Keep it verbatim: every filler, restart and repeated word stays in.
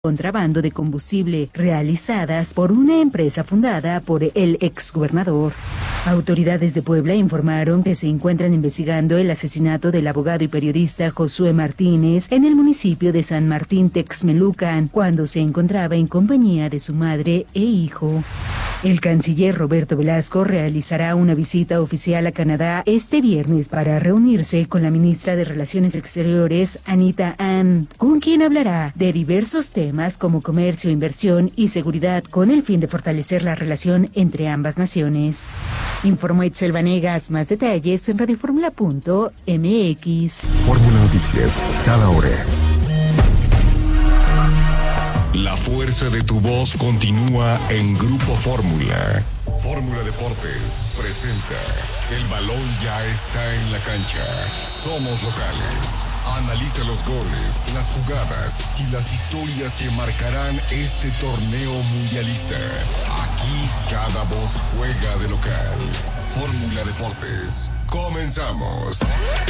contrabando de combustible realizadas por una empresa fundada por el exgobernador. Autoridades de Puebla informaron que se encuentran investigando el asesinato del abogado y periodista Josué Martínez en el municipio de San Martín Texmelucan, cuando se encontraba en compañía de su madre e hijo. El canciller Roberto Velasco realizará una visita oficial a Canadá este viernes para reunirse con la ministra de Relaciones Exteriores, Anita Ann, con quien hablará de diversos temas como comercio, inversión y seguridad, con el fin de fortalecer la relación entre ambas naciones. Informó Itzel Vanegas. Más detalles en radioformula punto m x. Fórmula Noticias, cada hora. La fuerza de tu voz continúa en Grupo Fórmula. Fórmula Deportes presenta: el balón ya está en la cancha. Somos locales. Analiza los goles, las jugadas y las historias que marcarán este torneo mundialista. Aquí cada voz juega de local. Fórmula Deportes. Comenzamos.